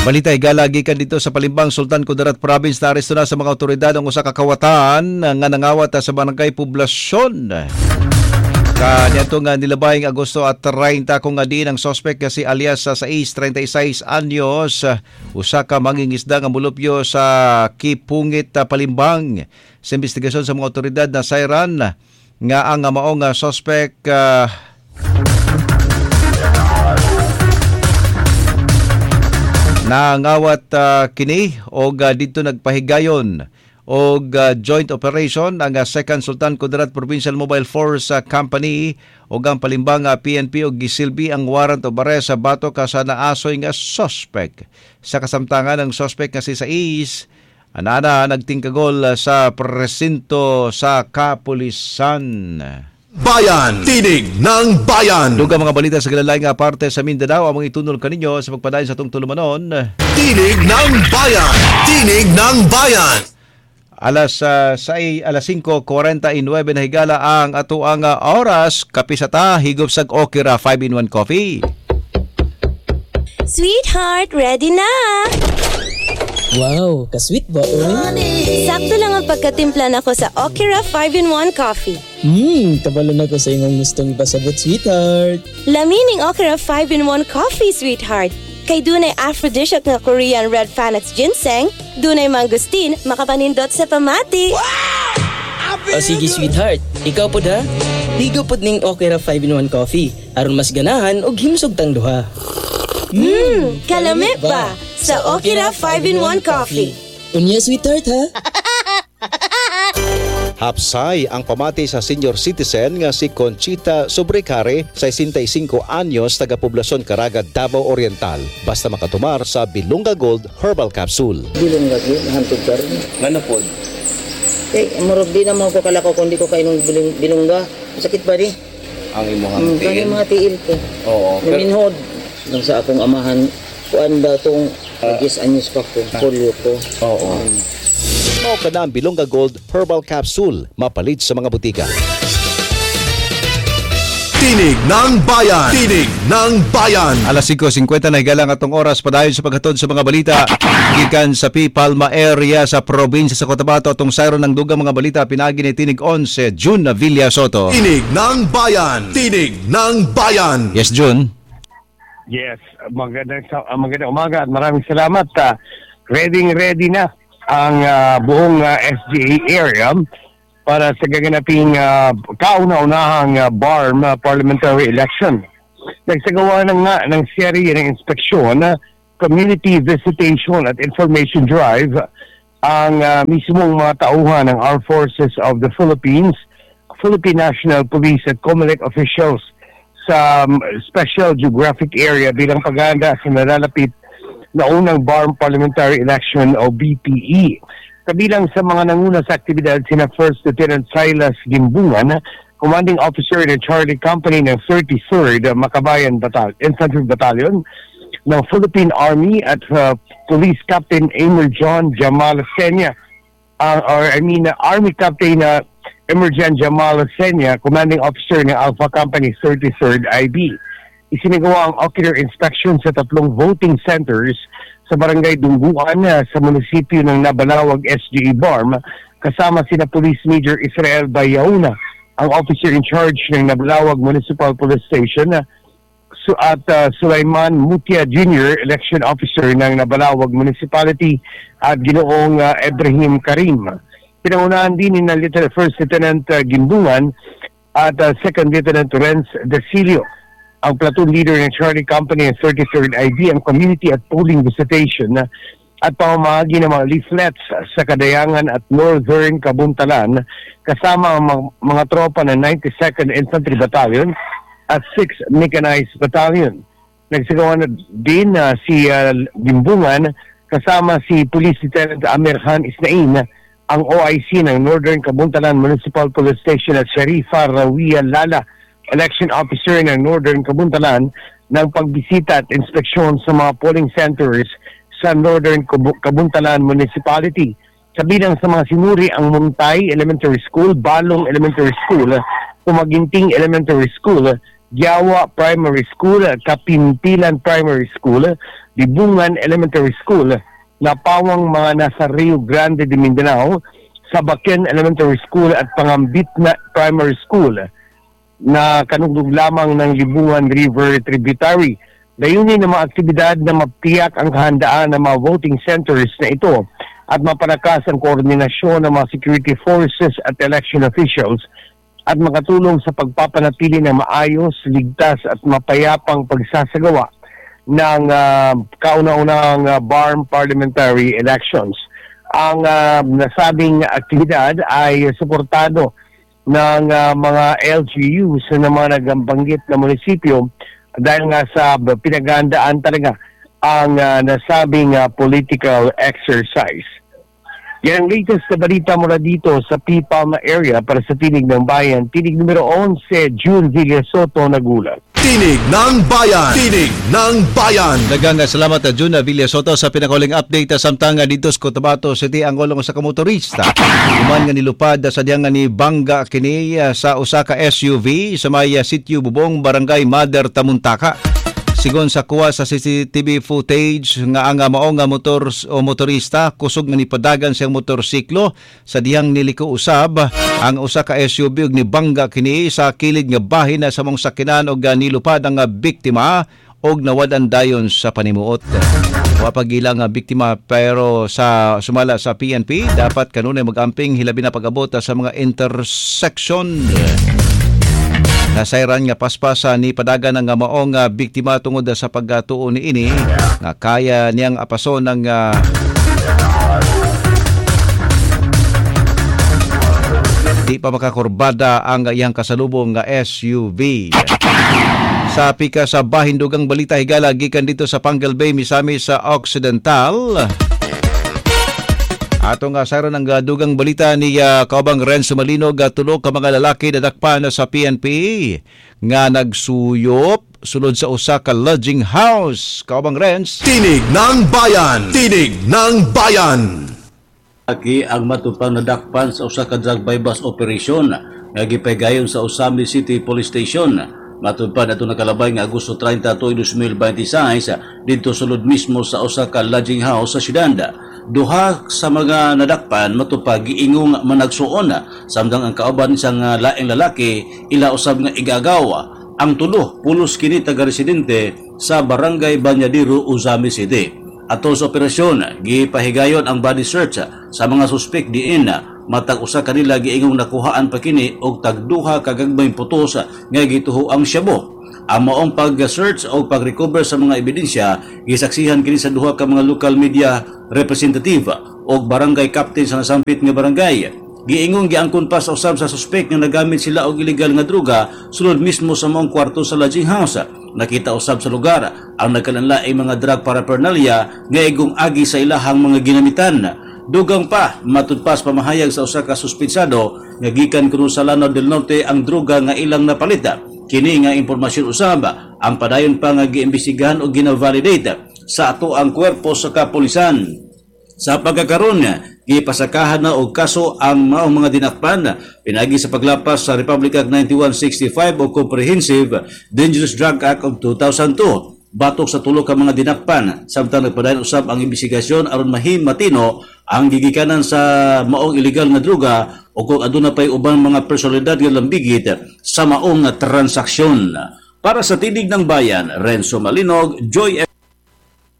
Balita higala gikan dito sa Palimbang, Sultan Kudarat Province, na aresto na sa mga otoridad ang usa ka kawatan nga nangawat sa barangay poblasyon. Kanyato nga nilabay ng Agosto at 30 kung nga diin ang sospek kasi alias sa 36 anyos, usa ka mangingisda nga mulupyo sa Kipungit, Palimbang. Sa investigasyon sa mga otoridad na sayran nga ang maong sospek nangawat kini o dito nagpahigayon o joint operation ang Second Sultan Kudarat Provincial Mobile Force Company o ang Palimbang PNP o gisilbi ang warrant of arrest sa bato ka sa naasoy nga suspect. Sa kasamtangan ng suspect nga si Sais, anana nagtingkagol sa presinto sa kapulisan. Bayan, tinig ng bayan. Dugang mga balita sa galalay nga parte sa Mindanao among itunol kaninyo sa pagpadayon sa itong tulumanon. Tinig ng bayan, tinig ng bayan. Alas 5:49 na higala ang atuang oras. Kapisata higop sag Okira 5-in-1 coffee. Sweetheart, ready na! Wow, ka-sweet ba, oy? Sakto lang ang pagkatimpla nako sa Okira 5-in-1 coffee. Kabalo na ko sa imong gustong ipasabot, sweetheart. Lamining Okira 5-in-1 coffee, sweetheart. Kay dunay aphrodisiac nga Korean red Panax ginseng, dunay mangustin, makapanindot sa pamati. Wow! O sige, sweetheart. Ikaw po da? Ligo po ning Okira 5-in-1 coffee. Aron mas ganahan o himsog tang duha. Kalami ba sa Okira 5-in-1 coffee? Unya, sweetheart, ha? Hapsay ang pamati sa senior citizen nga si Conchita Sobrecare, 65 anyos, taga-poblasyon Caraga, Davao Oriental. Basta makatumar sa Bilunga Gold Herbal Capsule. Bilunga Gold, hantog ka rin. Ano po? Marog di naman ko kalakaw kung di ko kainong bilungga. Sakit ba di? Ang imong tiil? Ang mga tiil ko. Oo. Naminhod. Nang sa akong amahan, kuan ba itong 10 anyos pa ko, polio ko. Oo. Mao ka na ang Bilunga Gold Herbal Capsule, mapalit sa mga butika. Tinig ng bayan, tinig ng bayan. Alas 5:50 na higalang atong oras padayon sa paghatod sa mga balita gikan sa Palma area sa probinsya sa Cotabato. Atong sayron ng dugang mga balita pinagi ni Tinig 11 June Villa Soto. Tinig ng bayan, tinig ng bayan. Yes, June. Yes, magandang umaga at maraming salamat. Ready na ang buong SGA area para sa gaganaping kauna-unahang BARM parliamentary election. Nagsagawa ng serye ng inspeksyon, community visitation at information drive ang mismong mga tauhan ng Armed Forces of the Philippines, Philippine National Police at COMELEC officials sa Special Geographic Area bilang paghahanda sa nalalapit na unang BARM Parliamentary Election o BPE. Kabilang sa mga nanguna sa aktibidad sina First Lieutenant Silas Gimbungan, Commanding Officer ng Charlie Company ng 33rd Makabayan Infantry Battalion ng Philippine Army at Police Captain Amir John Jamal Senya, Army Captain Emerjan Jamal Senya, Commanding Officer ng Alpha Company 33rd IB. Isinagawa ang ocular inspection sa 3 voting centers sa Barangay Dungguan sa munisipyo ng Nabalawag SGA BARM, kasama sina Police Major Israel Bayauna, ang officer in charge ng Nabalawag Municipal Police Station, at Sulaiman Mutia Jr., election officer ng Nabalawag Municipality, at Ginoong Ibrahim Karim. Pinangunahan din ni First Lieutenant Gimbungan at Second Lieutenant Renz Desilio, ang platoon leader ng Charlie Company ng 33rd IB, ang community at polling visitation at pamamahagi ng mga leaflets sa Kadayangan at Northern Kabuntalan, kasama ang mga tropa ng 92nd Infantry Battalion at 6th Mechanized Battalion. Nagsagawa na din si Gimbungan kasama si Police Lieutenant Amir Khan Isnain, ang OIC ng Northern Kabuntalan Municipal Police Station, at Sharifa Rawia Lala, election officer ng Northern Kabuntalan, ng pagbisita at inspeksyon sa mga polling centers sa Northern Kabuntalan Municipality. Kabilang sa mga sinuri ang Muntay Elementary School, Balong Elementary School, Pumaginting Elementary School, Giawa Primary School, Kapintilan Primary School, Libungan Elementary School, napawang mga nasa Rio Grande de Mindanao, Sabaken Elementary School at Pangambitna Primary School na kanugdog lamang ng Libungan River Tributary. Layunin ng mga aktibidad na mapiyak ang kahandaan ng mga voting centers na ito at mapalakas ang koordinasyon ng mga security forces at election officials at makatulong sa pagpapanatili ng maayos, ligtas at mapayapang pagsasagawa ng kauna-unang BARM parliamentary elections. Ang nasabing aktibidad ay suportado ng mga LGUs na mga nagbanggit na munisipyo dahil nga sa pinaghandaan talaga ang nasabing political exercise. Yan ang latest na balita mula dito sa P. Palma area para sa Tinig ng Bayan. Tinig numero 11, June Villasoto, nagulat. Tinig ng Bayan. Tinig ng Bayan. Daghang salamat na Juna Villasoto sa pinakahuling update samtang dito sa Cotabato City ang ulong sa kamotorista. Human nga nilupad sa diyang nga ni Bangga kini sa usa ka SUV sa may sitio Bubong, Barangay Mother Tamuntaka. Sigon sa kuha sa CCTV footage nga ang mao nga motorista kusog nga nipadagan siyang motorsiklo sa diyang niliko usab ang usa ka SUV ug nibangga kini sa kilid nga bahin sa mong sakinan ug nilupad ang biktima og nawadan dayon sa panimuot. Wa pagila nga biktima pero sa sumala sa PNP dapat kanunay mag-amping hilabi na pag-abot sa mga intersection. Nasayran nga paspasa ni padagan ng maong biktima tungod sa pagtuo ni ini nga kaya niyang apason ng di pa makakurbada ang iyang kasalubong nga SUV. Sa pika sa bahindugang balita higala gikan dito sa Pangal Bay, Misamis sa Occidental. Atong sayron ang dugang balita ni Kaubang Renzo Malinog, tulo ka mga lalaki nadakpan sa PNP nga nagsuyop sulod sa usa ka lodging house. Kaubang Renz. Tinig ng Bayan. Tinig ng Bayan. Aki ang matupang nadakpan sa usa ka drug bypass operation nga gipaygayon sa Usami City Police Station. Matupad ato nakalabay nga Agosto 30, 2026 dito sulod mismo sa usa ka lodging house sa syudad. Duha sa mga nadakpan matupag giingong managsuon samtang ang kauban isang laing lalaki ila usab nga igagaw. Ang tulo pulos kini taga-residente sa Barangay Banyadiro, Usami City. Ato sa operasyon gipahigayon ang body search sa mga suspek diin matag usa kanila giingong nakuhaan pa kini og tagduha ka gagmayng putos nga gituho ang syabo. Ang maong pag-search o pag-recover sa mga ebidensya gisaksihan kini sa duha ka mga local media representative o barangay captain sa nasampit nga barangay. Giingong giangkon pa sa usab sa suspek nga nagamit sila og illegal nga droga sulod mismo sa maong kwarto sa lodging house. Nakita usab sa lugar ang nagkalanlaing mga drug paraphernalia nga igong agi sa ilahang mga ginamitan. Dugang pa matudpas pamahayag sa usa ka suspensado nga gikan kuno sa Lanao del Norte ang droga nga ilang napalita. Kini nga impormasyon usab ang padayon pa nga giimbestigahan o gina-validate sa ato ang kwerpo sa kapulisan. Sa pagkakaroon gipasakahan na og kaso ang maong mga dinakpan pinagi sa paglapas sa Republic Act 9165 o Comprehensive Dangerous Drug Act of 2002. Batok sa tulo ka mga dinakpan samtang nagpadayon usab ang imbestigasyon aron matino ang gigikanan sa maong illegal nga droga o kung aduna pay ubang mga personalidad nga lambigit sa maong transaksyon. Para sa Tinig ng Bayan, Renzo Malinog, Joy